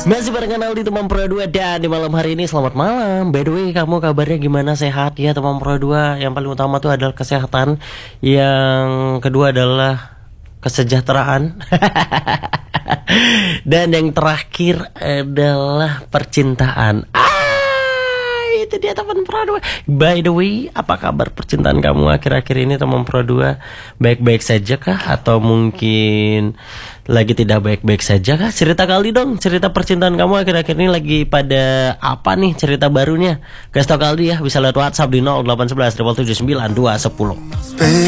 Masih barengan Aldi teman Pro 2 dan di malam hari ini selamat malam. By the way, kamu kabarnya gimana? Sehat ya teman Pro 2? Yang paling utama tuh adalah kesehatan. Yang kedua adalah kesejahteraan. Dan yang terakhir adalah percintaan. Itu dia teman Pro 2. By the way, apa kabar percintaan kamu akhir-akhir ini teman Pro 2? Baik-baik saja kah? Atau mungkin lagi tidak baik-baik saja kah? Cerita kali dong, cerita percintaan kamu akhir-akhir ini lagi pada apa nih cerita barunya? Kasih tau kali ya, bisa lewat WhatsApp di 0811 779 210.